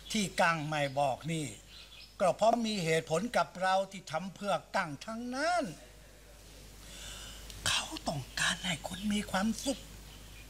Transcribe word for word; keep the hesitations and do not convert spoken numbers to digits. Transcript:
ที่กังไม่บอกนี่ก็เพราะมีเหตุผลกับเราที่ทำเพื่อกังทั้งนั้นเขาต้องการให้คนมีความสุข